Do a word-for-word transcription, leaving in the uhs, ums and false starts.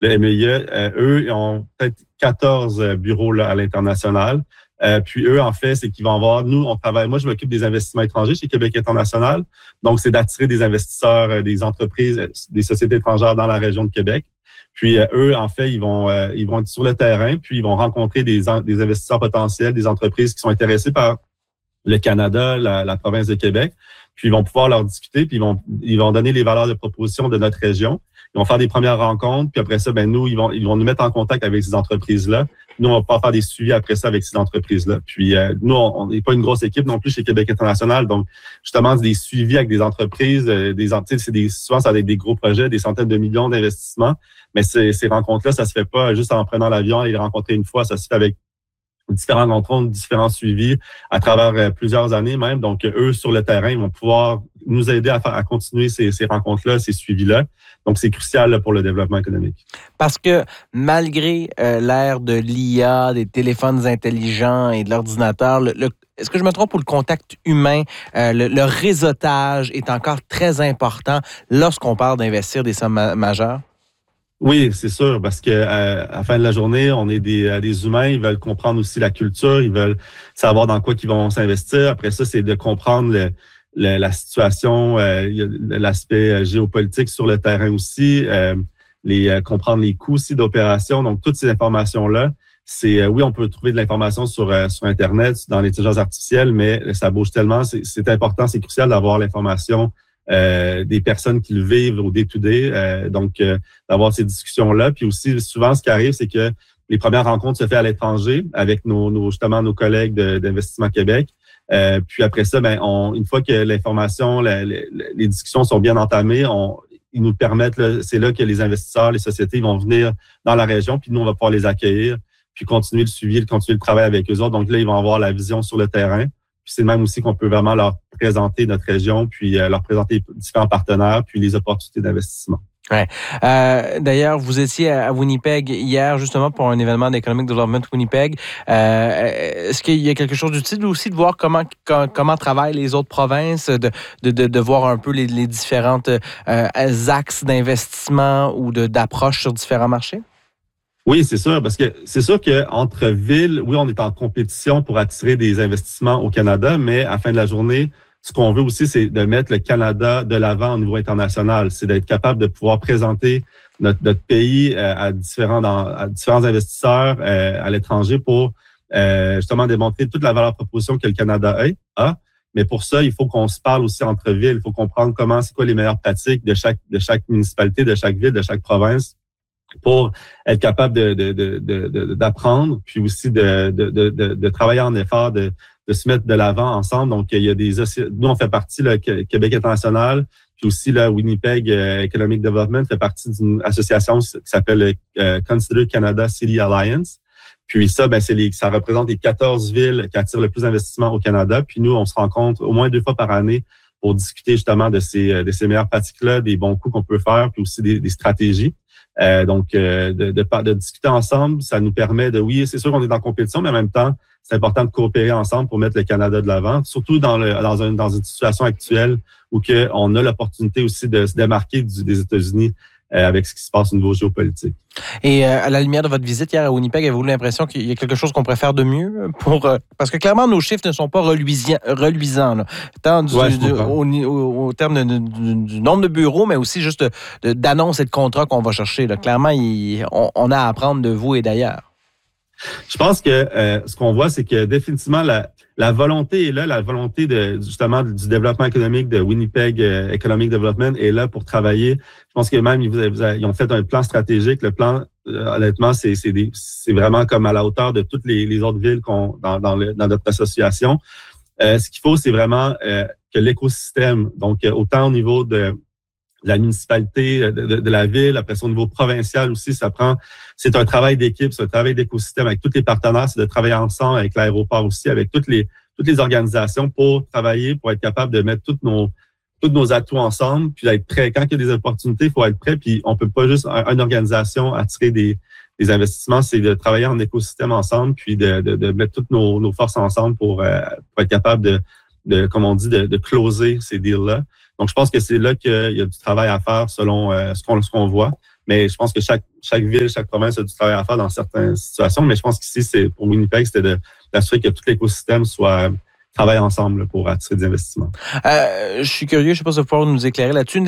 le M I E, euh, eux, ils ont peut-être quatorze bureaux là, à l'international. Euh, puis eux, en fait, c'est qu'ils vont avoir, nous, on travaille, moi, je m'occupe des investissements étrangers chez Québec International. Donc, c'est d'attirer des investisseurs, euh, des entreprises, euh, des sociétés étrangères dans la région de Québec. Puis euh, eux, en fait, ils vont euh, ils vont être sur le terrain, puis ils vont rencontrer des, des investisseurs potentiels, des entreprises qui sont intéressées par le Canada, la, la province de Québec. Puis ils vont pouvoir leur discuter, puis ils vont ils vont donner les valeurs de proposition de notre région. Ils vont faire des premières rencontres, puis après ça, ben nous, ils vont ils vont nous mettre en contact avec ces entreprises-là. Nous, on va pouvoir faire des suivis après ça avec ces entreprises-là. Puis euh, nous, on n'est pas une grosse équipe non plus chez Québec International, donc justement, c'est des suivis avec des entreprises, euh, des c'est des souvent ça a des gros projets, des centaines de millions d'investissements. Mais ces, ces rencontres-là, ça se fait pas juste en prenant l'avion et les rencontrer une fois, ça se fait avec différentes rencontres, différents suivis à travers euh, plusieurs années même. Donc, eux, sur le terrain, ils vont pouvoir nous aider à, faire, à continuer ces, ces rencontres-là, ces suivis-là. Donc, c'est crucial là, pour le développement économique. Parce que malgré euh, l'ère de l'I A, des téléphones intelligents et de l'ordinateur, le, le, est-ce que je me trompe pour le contact humain, euh, le, le réseautage est encore très important lorsqu'on parle d'investir des sommes ma- majeures? Oui, c'est sûr, parce que euh, à la fin de la journée, on est des, des humains, ils veulent comprendre aussi la culture, ils veulent savoir dans quoi ils vont s'investir. Après ça, c'est de comprendre le, le, la situation, euh, l'aspect géopolitique sur le terrain aussi, euh, les euh, comprendre les coûts aussi d'opération. Donc, toutes ces informations-là, c'est euh, oui, on peut trouver de l'information sur euh, sur Internet, dans l'intelligence artificielle, mais ça bouge tellement. C'est, c'est important, c'est crucial d'avoir l'information Euh, des personnes qui le vivent au day-to-day, euh, donc euh, d'avoir ces discussions-là. Puis aussi, souvent, ce qui arrive, c'est que les premières rencontres se font à l'étranger avec nos, nos justement nos collègues de, d'Investissement Québec. Euh, puis après ça, ben, on, une fois que l'information, la, la, les discussions sont bien entamées, on, ils nous permettent, là, c'est là que les investisseurs, les sociétés vont venir dans la région, puis nous, on va pouvoir les accueillir, puis continuer le suivi, continuer le travail avec eux autres. Donc là, ils vont avoir la vision sur le terrain. Puis c'est même aussi qu'on peut vraiment leur présenter notre région, puis euh, leur présenter différents partenaires, puis les opportunités d'investissement. Ouais. Euh, d'ailleurs, vous étiez à Winnipeg hier, justement, pour un événement d'Economic Development Winnipeg. Euh, est-ce qu'il y a quelque chose d'utile aussi de voir comment, comment, comment travaillent les autres provinces, de, de, de, de voir un peu les, les différentes euh, axes d'investissement ou de, d'approche sur différents marchés? Oui, c'est sûr, parce que c'est sûr qu'entre villes, oui, on est en compétition pour attirer des investissements au Canada, mais à la fin de la journée, ce qu'on veut aussi, c'est de mettre le Canada de l'avant au niveau international. C'est d'être capable de pouvoir présenter notre, notre pays à différents, à différents investisseurs à l'étranger pour justement démontrer toute la valeur proposition que le Canada a. Mais pour ça, il faut qu'on se parle aussi entre villes. Il faut comprendre comment, c'est quoi les meilleures pratiques de chaque, de chaque municipalité, de chaque ville, de chaque province, pour être capable de, de, de, de, d'apprendre, puis aussi de, de, de, de travailler en effort, de, de se mettre de l'avant ensemble. Donc, il y a des nous, on fait partie, là, Québec International, puis aussi là, Winnipeg Economic Development fait partie d'une association qui s'appelle euh, Consider Canada City Alliance. Puis ça, ben, c'est les, ça représente les quatorze villes qui attirent le plus d'investissements au Canada. Puis nous, on se rencontre au moins deux fois par année pour discuter justement de ces, de ces meilleures pratiques-là, des bons coups qu'on peut faire, puis aussi des, des stratégies. Euh, donc, euh, de, de, de discuter ensemble, ça nous permet de, oui, c'est sûr qu'on est en compétition, mais en même temps, c'est important de coopérer ensemble pour mettre le Canada de l'avant, surtout dans, le, dans, un, dans une situation actuelle où que on a l'opportunité aussi de se démarquer du, des États-Unis euh, avec ce qui se passe au niveau géopolitique. Et euh, à la lumière de votre visite hier à Winnipeg, avez-vous l'impression qu'il y a quelque chose qu'on pourrait faire de mieux pour euh, parce que clairement nos chiffres ne sont pas reluisants, reluisants là. Tant du, ouais, du, au, au, au terme de, du, du nombre de bureaux, mais aussi juste de, de, d'annonces et de contrats qu'on va chercher. Là. Clairement, il, on, on a à apprendre de vous et d'ailleurs. Je pense que euh, ce qu'on voit, c'est que définitivement la, la volonté est là, la volonté de justement du développement économique de Winnipeg euh, Economic Development est là pour travailler. Je pense que même ils, vous, ils ont fait un plan stratégique. Le plan, euh, honnêtement, c'est c'est, des, c'est vraiment comme à la hauteur de toutes les, les autres villes qu'on dans dans, le, dans notre association. Euh, ce qu'il faut, c'est vraiment euh, que l'écosystème, donc euh, autant au niveau de la municipalité, de, de, de la ville, après ça au niveau provincial aussi, ça prend, c'est un travail d'équipe, c'est un travail d'écosystème avec tous les partenaires, c'est de travailler ensemble avec l'aéroport aussi, avec toutes les toutes les organisations pour travailler, pour être capable de mettre tous nos tous nos atouts ensemble, puis d'être prêt. Quand il y a des opportunités, il faut être prêt, puis on peut pas juste, une organisation, attirer des, des investissements, c'est de travailler en écosystème ensemble, puis de, de, de mettre toutes nos, nos forces ensemble pour, euh, pour être capable de, de, comme on dit, de, de closer ces deals-là. Donc, je pense que c'est là qu'il y a du travail à faire selon euh, ce qu'on ce qu'on voit. Mais je pense que chaque, chaque ville, chaque province a du travail à faire dans certaines situations. Mais je pense qu'ici, c'est, pour Winnipeg, c'était de, d'assurer que tout l'écosystème soit, travaille ensemble pour attirer des investissements. Euh, je suis curieux, je ne sais pas si vous pouvez nous éclairer là-dessus. Une